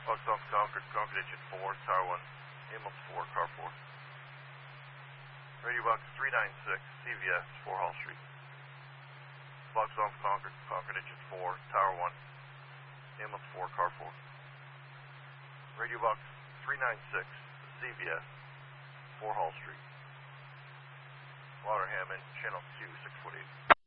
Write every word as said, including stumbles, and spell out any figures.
Box off Concord, Concord engine four, tower one, ambulance four, car four. Radio box three nine six, C V S, four Hall Street. Box off Concord, Concord engine four, tower one, ambulance four, car four. Radio box three nine six, C V S, four Hall Street. Water Hammond, channel two, six forty-eight.